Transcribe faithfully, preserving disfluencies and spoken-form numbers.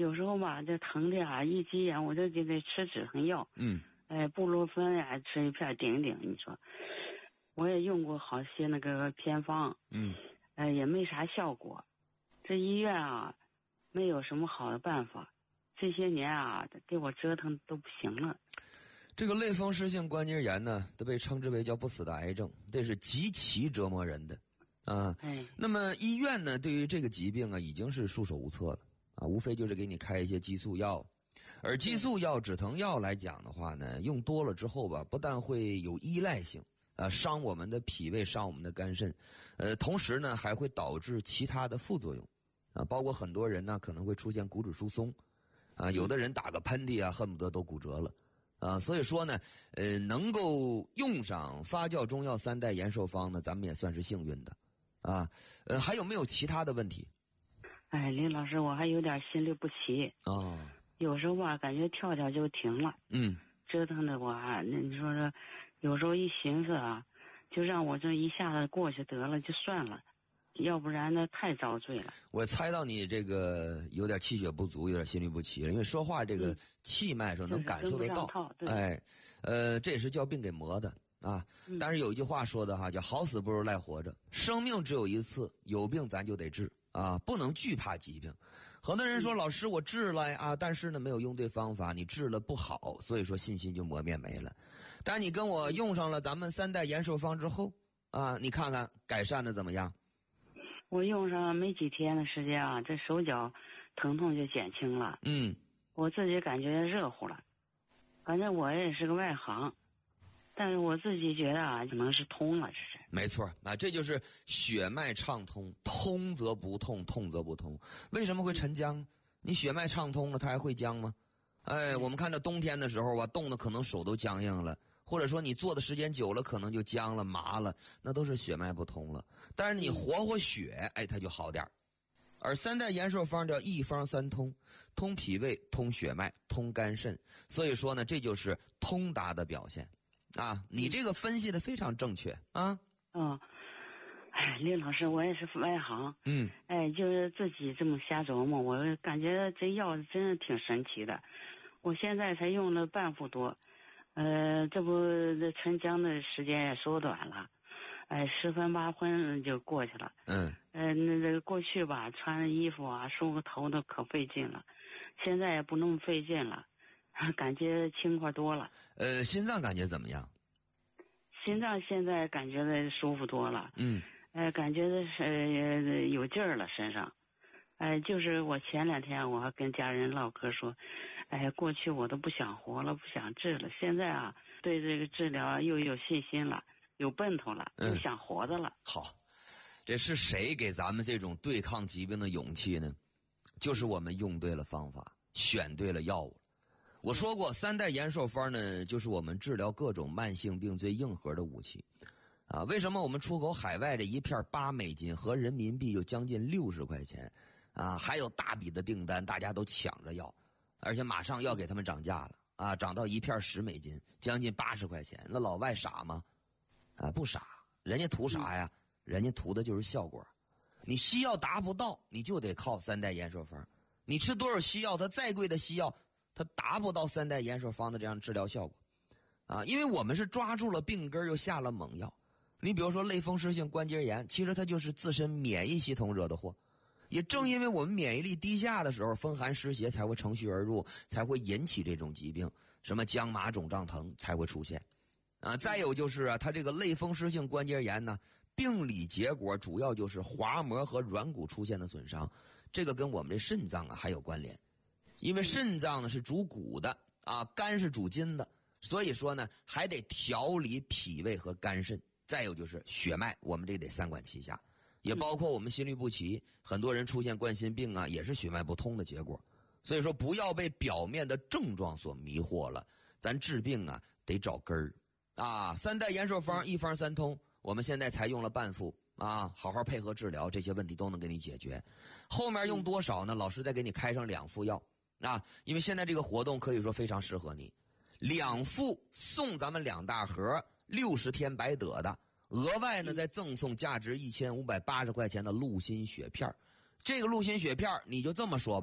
有时候吧，这疼的啊，一急眼我就就得吃止疼药。 嗯， 哎，布洛芬呀，吃一片顶一顶。你说，我也用过好些那个偏方。 嗯， 哎，也没啥效果。这医院啊，没有什么好的办法。这些年啊，给我折腾都不行了。 这个类风湿性关节炎呢，都被称之为叫不死的癌症，这是极其折磨人的啊。 哎， 那么医院呢，对于这个疾病啊，已经是束手无策了啊，无非就是给你开一些激素药。而激素药、止疼药来讲的话呢，用多了之后吧，不但会有依赖性，啊，伤我们的脾胃，伤我们的肝肾，呃，同时呢，还会导致其他的副作用，啊，包括很多人呢可能会出现骨质疏松，啊，有的人打个喷嚏啊，恨不得都骨折了，啊，所以说呢，呃，能够用上发酵中药三代延寿方呢，咱们也算是幸运的，啊，呃，还有没有其他的问题？ 哎，林老师，我还有点心律不齐。 哦。 有时候吧，感觉跳跳就停了。 嗯。 折腾的我啊，那你说说，有时候一寻思啊，就让我这一下子过去得了，就算了，要不然呢太遭罪了。 我猜到你这个有点气血不足，有点心律不齐了，因为说话这个气脉的时候能感受得到。 嗯、 哎，呃，这也是叫病给磨的啊。 嗯、 但是有一句话说的哈，叫好死不如赖活着，生命只有一次，有病咱就得治。啊，不能惧怕疾病。很多人说、嗯、老师我治了啊，但是呢没有用对方法，你治了不好，所以说信心就磨灭没了。但你跟我用上了咱们三代延寿方之后啊，你看看改善的怎么样？ 我用上没几天的时间啊，这手脚疼痛就减轻了。 嗯， 我自己感觉热乎了。反正我也是个外行，但是我自己觉得啊，可能是通了，这是。 没错啊，这就是血脉畅通，通则不痛，痛则不通。为什么会沉僵？你血脉畅通了，它还会僵吗？哎，我们看到冬天的时候啊，冻得可能手都僵硬了，或者说你坐的时间久了，可能就僵了、麻了，那都是血脉不通了。但是你活活血，哎，它就好点。而三代延寿方叫一方三通，通脾胃、通血脉、通肝肾，所以说呢，这就是通达的表现啊。你这个分析的非常正确啊。 嗯，哎，林老师，我也是外行， 嗯， 哎，就是自己这么瞎琢磨，我感觉这药真是挺神奇的。我现在才用了半副多，呃，这不这沉僵的时间也缩短了，哎，十分八分就过去了。 嗯， 呃，那个过去吧，穿衣服啊，梳个头都可费劲了，现在也不那么费劲了，感觉轻快多了。 呃，心脏感觉怎么样？ 心脏现在感觉的舒服多了， 嗯， 呃，感觉的是、呃、有劲儿了身上，哎、呃，就是我前两天我还跟家人唠嗑说，哎，过去我都不想活了，不想治了，现在啊，对这个治疗又有信心了，有奔头了，又想活的了。 嗯、好，这是谁给咱们这种对抗疾病的勇气呢？就是我们用对了方法，选对了药物。我说过，三代延寿方呢，就是我们治疗各种慢性病最硬核的武器，啊，为什么我们出口海外这一片八美金合人民币就将近六十块钱，啊，还有大笔的订单，大家都抢着要，而且马上要给他们涨价了，啊，涨到一片十美金，将近八十块钱，那老外傻吗？啊，不傻，人家图啥呀？人家图的就是效果，你西药达不到，你就得靠三代延寿方，你吃多少西药，它再贵的西药。它达不到三代延寿方的这样治疗效果，啊，因为我们是抓住了病根又下了猛药。你比如说类风湿性关节炎，其实它就是自身免疫系统惹的祸。也正因为我们免疫力低下的时候，风寒湿邪才会乘虚而入，才会引起这种疾病，什么僵麻肿胀疼才会出现。啊，再有就是啊，它这个类风湿性关节炎呢，病理结果主要就是滑膜和软骨出现的损伤，这个跟我们这肾脏啊还有关联。因为肾脏呢是主骨的啊，肝是主筋的，所以说呢还得调理脾胃和肝肾。再有就是血脉，我们这得三管齐下，也包括我们心律不齐，很多人出现冠心病啊，也是血脉不通的结果。所以说不要被表面的症状所迷惑了，咱治病啊得找根儿啊。三代延寿方一方三通，我们现在才用了半副啊，好好配合治疗，这些问题都能给你解决。后面用多少呢？老师再给你开上两副药。啊，因为现在这个活动可以说非常适合你，两副送咱们两大盒六十天白得的，额外呢再赠送价值一千五百八十块钱的鹿心血片。这个鹿心血片你就这么说吧。